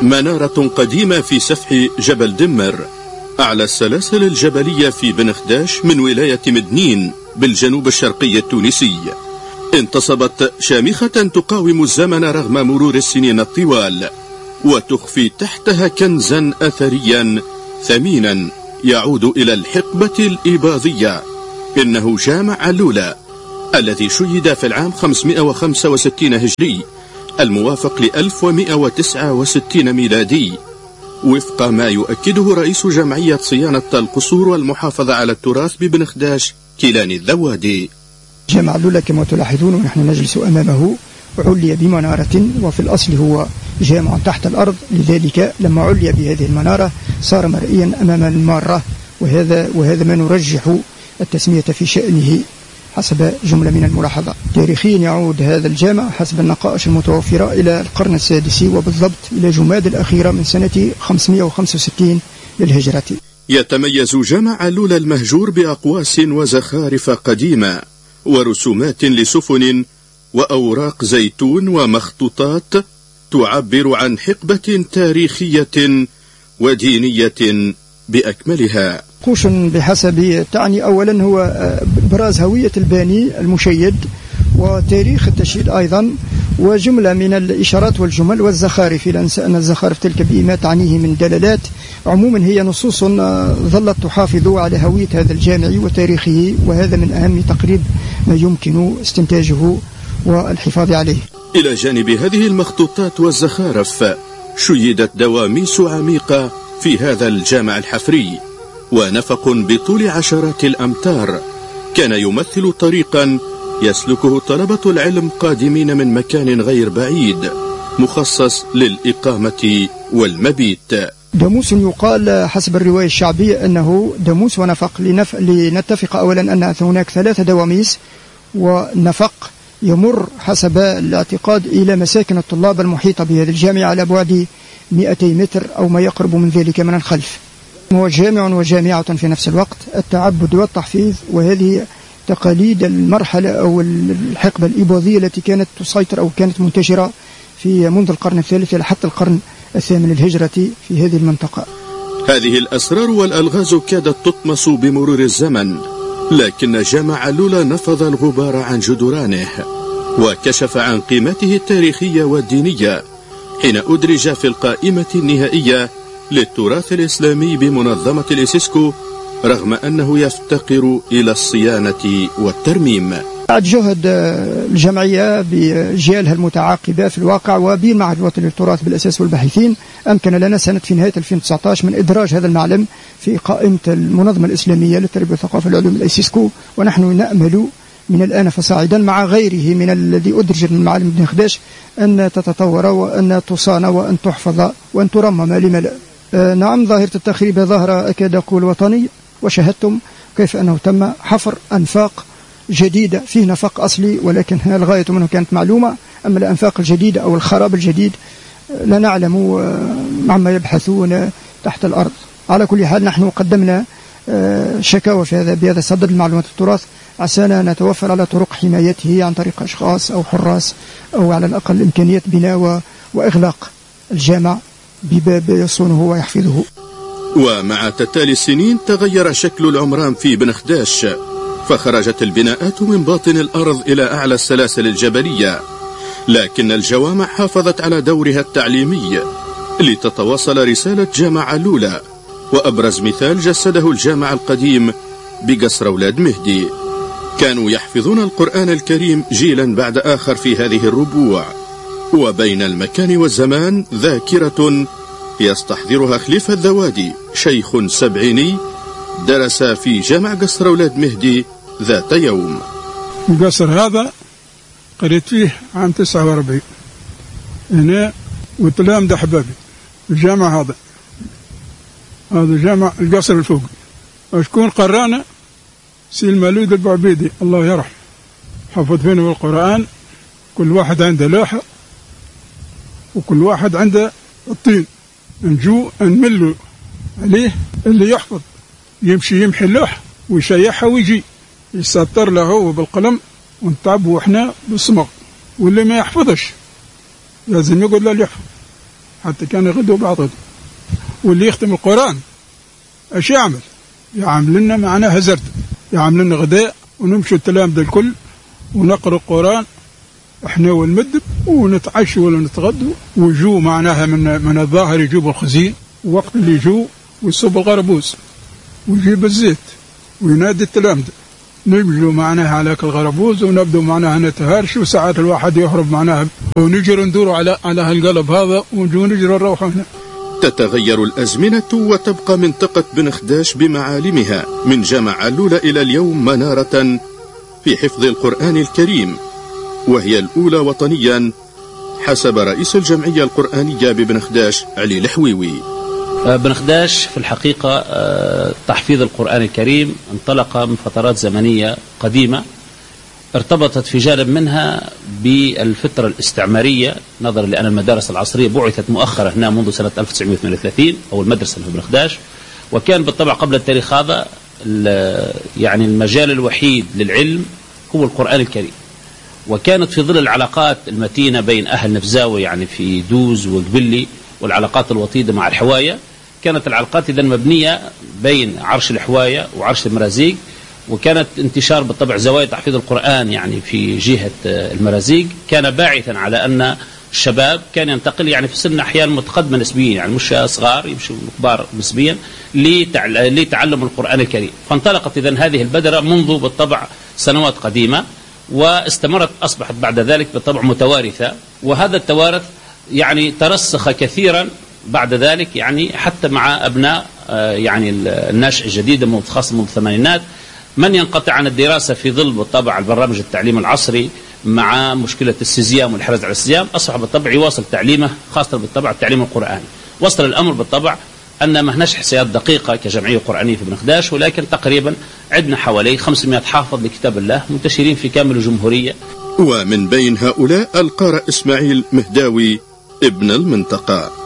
منارة قديمة في سفح جبل دمر، أعلى السلاسل الجبلية في بنخداش من ولاية مدنين بالجنوب الشرقي التونسي. انتصبت شامخة تقاوم الزمن رغم مرور السنين الطوال، وتخفي تحتها كنزا أثريا ثمينا يعود إلى الحقبة الإباضية. إنه جامع علولة الذي شيد في العام 565 هجري الموافق ل 1169 ميلادي، وفق ما يؤكده رئيس جمعية صيانة القصور والمحافظة على التراث ببنخداش كيلاني الذوادي. جامع علولة كما تلاحظون ونحن نجلس أمامه علي بمنارة، وفي الأصل هو جامع تحت الأرض، لذلك لما علي بهذه المنارة صار مرئيا أمام المارة، وهذا ما نرجح التسمية في شأنه حسب جملة من الملاحظة. تاريخيا يعود هذا الجامع حسب النقائش المتوفرة إلى القرن السادس، وبالضبط إلى جماد الأخيرة من سنة 565 للهجرة. يتميز جامع علولة المهجور بأقواس وزخارف قديمة ورسومات لسفن وأوراق زيتون ومخطوطات تعبر عن حقبة تاريخية ودينية بأكملها. قوش بحسب تعني أولا هو براز هوية الباني المشيد وتاريخ التشييد أيضا، وجملة من الإشارات والجمل والزخارف، لا ننسى أن الزخارف تلك بما تعنيه من دلالات. عموما هي نصوص ظلت تحافظ على هوية هذا الجامع وتاريخه، وهذا من أهم تقريب ما يمكن استنتاجه والحفاظ عليه. إلى جانب هذه المخطوطات والزخارف شيدت دواميس عميقة في هذا الجامع الحفري، ونفق بطول عشرات الأمتار كان يمثل طريقا يسلكه طلبة العلم قادمين من مكان غير بعيد مخصص للإقامة والمبيت. داموس يقال حسب الرواية الشعبية أنه داموس ونفق، لنتفق أولا أن هناك 3 دواميس، ونفق يمر حسب الاعتقاد إلى مساكن الطلاب المحيطة بهذا الجامع على بعد 200 متر أو ما يقرب من ذلك من الخلف. هو جامع وجامعة في نفس الوقت، التعبد والتحفيظ، وهذه تقاليد المرحلة أو الحقبة الإباضية التي كانت تسيطر أو كانت منتشرة في منذ القرن الثالث حتى القرن الثامن للهجرة في هذه المنطقة. هذه الأسرار والألغاز كادت تطمس بمرور الزمن، لكن جامع علولة نفض الغبار عن جدرانه وكشف عن قيمته التاريخية والدينية حين أدرج في القائمة النهائية للتراث الإسلامي بمنظمة الإسيسكو، رغم أنه يفتقر إلى الصيانة والترميم. بعد جهد الجمعية بجيالها المتعاقبة في الواقع وبالمعهد الوطني للتراث بالأساس والباحثين، أمكن لنا في نهاية 2019 من إدراج هذا المعلم في قائمة المنظمة الإسلامية للتربية والثقافة والعلوم الإسيسكو، ونحن نأمل من الآن فصاعدا مع غيره من الذي أدرج من معلم بنخداش أن تتطور وأن تصان وأن تحفظ وأن ترمم، لما لا. نعم، ظاهرة التخريب ظاهرة أكاد أقول وطني، وشاهدتم كيف أنه تم حفر أنفاق جديدة. فيه نفق أصلي ولكن الغاية منه كانت معلومة، أما الأنفاق الجديدة أو الخراب الجديد لا نعلم عما يبحثون تحت الأرض. على كل حال نحن قدمنا شكاوى بهذا الصدد المعلومات التراث عسانا نتوفر على طرق حمايته عن طريق أشخاص أو حراس أو على الأقل إمكانية بناء وإغلاق الجامع بباب يصونه ويحفظه. ومع تتالي السنين تغير شكل العمران في بنخداش، فخرجت البناءات من باطن الأرض إلى أعلى السلاسل الجبلية، لكن الجوامع حافظت على دورها التعليمي لتتواصل رسالة جامع علولة، وأبرز مثال جسده الجامع القديم بقصر أولاد مهدي. كانوا يحفظون القرآن الكريم جيلا بعد آخر في هذه الربوع، وبين المكان والزمان ذاكرة يستحضرها خليفة الذوادي، شيخ سبعيني درس في جامع قصر أولاد مهدي ذات يوم. القصر هذا قريت فيه عام 49 هنا، وتلام ده حبابي. الجامع هذا جامع القصر الفوق، وشكون قرانا؟ سي المولود البعبيدي الله يرحمه، حفظ فينا القرآن. كل واحد عنده لوحة وكل واحد عنده الطين، نجو نملوا عليه، اللي يحفظ يمشي يمحي اللوحة ويشيحها ويجي يسطر له هو بالقلم ونتعبوا احنا بالصمغ، واللي ما يحفظش لازم يقول له اللي يحفظ. حتى كان يغدوا بعضهم. واللي يختم القرآن ايش يعمل؟ يعمل لنا معناها زرد، يعمل لنا غداء ونمشوا التلامذة الكل ونقرأ القرآن احنا والمدب ونتعشوا ولا نتغدوا، ويجوا معناها من الظاهر يجيبوا الخزين، ووقت اللي يجوا ويصب الغربوز ويجيب الزيت وينادي التلامذة نجلوا معناها على الغربوز ونبدو معناها نتهارش، وساعات الواحد يهرب معناها ونجر ندور على هالقلب هذا ونجو نجر نروح هنا. تتغير الأزمنة وتبقى منطقة بنخداش بمعالمها من جامع علولة إلى اليوم منارة في حفظ القرآن الكريم، وهي الأولى وطنيا حسب رئيس الجمعية القرآنية ببنخداش علي الحويوي. بنخداش في الحقيقة تحفيظ القرآن الكريم انطلق من فترات زمنية قديمة ارتبطت في جانب منها بالفترة الاستعمارية، نظرا لأن المدارس العصرية بعثت مؤخرا هنا منذ سنة 1938 أو المدرسة في بنخداش، وكان بالطبع قبل التاريخ هذا يعني المجال الوحيد للعلم هو القرآن الكريم. وكانت في ظل العلاقات المتينة بين أهل نفزاوي يعني في دوز وقبلي والعلاقات الوطيدة مع الحواية، كانت العلاقات إذن مبنية بين عرش الحواية وعرش المرازيق، وكانت انتشار بالطبع زوايا تحفيظ القرآن يعني في جهة المرازيق كان باعثا على أن الشباب كان ينتقل يعني في سن أحيانا متقدمة نسبيا، يعني مش صغار يمشوا كبار نسبيا لتعلم القرآن الكريم. فانطلقت إذن هذه البدرة منذ بالطبع سنوات قديمة، واستمرت أصبحت بعد ذلك بالطبع متوارثة، وهذا التوارث يعني ترسخ كثيرا بعد ذلك يعني حتى مع أبناء يعني الناشئ الجديد خاصة منذ الثمانينات، من ينقطع عن الدراسة في ظل بالطبع البرامج التعليم العصري مع مشكلة السيزيام والحرز على السيزيام، أصبح بالطبع يواصل تعليمه خاصة بالطبع التعليم القرآني. وصل الأمر بالطبع أن ما هناش إحصائيات دقيقة كجمعية قرآنية في بنخداش، ولكن تقريبا عندنا حوالي 500 حافظ لكتاب الله منتشرين في كامل الجمهورية. ومن بين هؤلاء القارئ إسماعيل مهداوي ابن المنطقة.